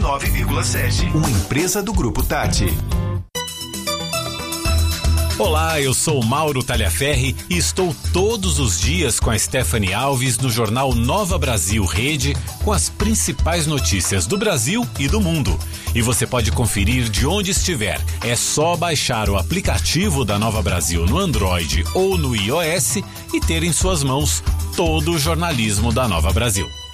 89,7. Uma empresa do Grupo Tati. Olá, eu sou Mauro Talhaferri e estou todos os dias com a Stephanie Alves no jornal Nova Brasil Rede com as principais notícias do Brasil e do mundo. E você pode conferir de onde estiver. É só baixar o aplicativo da Nova Brasil no Android ou no iOS e ter em suas mãos todo o jornalismo da Nova Brasil.